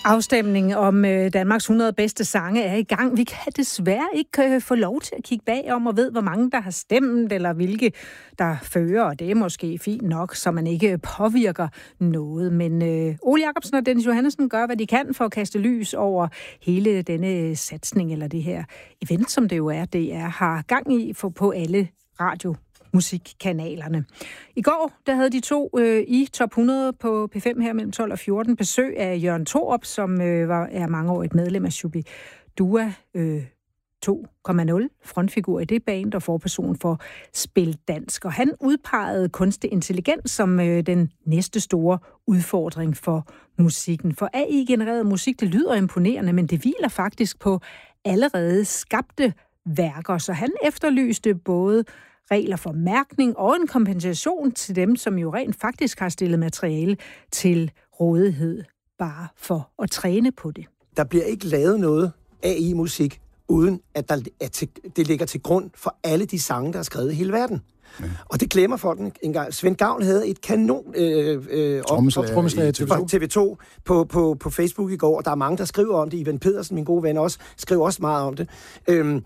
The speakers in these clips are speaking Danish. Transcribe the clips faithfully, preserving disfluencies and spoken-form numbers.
Afstemningen om øh, Danmarks hundrede bedste sange er i gang. Vi kan desværre ikke øh, få lov til at kigge bagom og ved, hvor mange der har stemt, eller hvilke der fører, og det er måske fint nok, så man ikke påvirker noget. Men øh, Ole Jacobsen og Dennis Johannessen gør, hvad de kan for at kaste lys over hele denne satsning, eller det her event, som det jo er, det er, har gang i for på alle radio musikkanalerne. I går, der havde de to øh, i top hundrede på P fem her mellem tolv og fjorten besøg af Jørgen Thorup, som øh, var, er mangeårigt medlem af Shubidua øh, to komma nul, frontfigur i det band og forperson for Spil Dansk. Og han udpegede kunstig intelligens som øh, den næste store udfordring for musikken. For A I-genereret musik, det lyder imponerende, men det hviler faktisk på allerede skabte værker. Så han efterlyste både regler for mærkning og en kompensation til dem, som jo rent faktisk har stillet materiale til rådighed, bare for at træne på det. Der bliver ikke lavet noget A I-musik, uden at, der, at det ligger til grund for alle de sange, der er skrevet i hele verden. Ja. Og det glemmer folk engang. Svend Gavl havde et kanon øh, øh, trommeslager T V to på, på, på Facebook i går, og der er mange, der skriver om det. Ivan Pedersen, min gode ven, også skriver også meget om det. Øhm,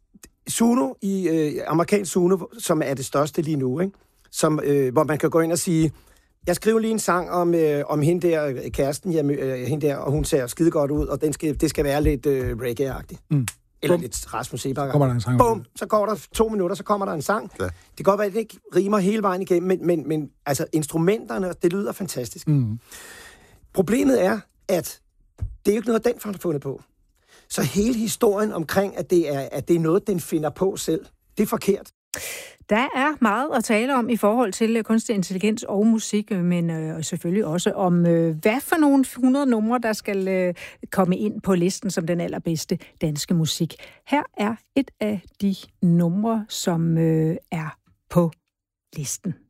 Suno i øh, amerikansk Suno, som er det største lige nu, ikke? Som, øh, hvor man kan gå ind og sige, jeg skriver lige en sang om, øh, om hende der, kæresten, jeg, øh, hende der, og hun ser skide godt ud, og den skal, det skal være lidt øh, reggae-agtigt. Mm. Eller Bum. Lidt Rasmus Seebach-agtigt. Bum, så går der to minutter, så kommer der en sang. Ja. Det kan godt være, at det ikke rimer hele vejen igennem, men, men, men altså, instrumenterne, det lyder fantastisk. Mm. Problemet er, at det er jo ikke noget, den har fundet på. Så hele historien omkring, at det, er, at det er noget, den finder på selv, det er forkert. Der er meget at tale om i forhold til kunstig intelligens og musik, men øh, selvfølgelig også om, øh, hvad for nogle hundrede numre, der skal øh, komme ind på listen som den allerbedste danske musik. Her er et af de numre, som øh, er på listen.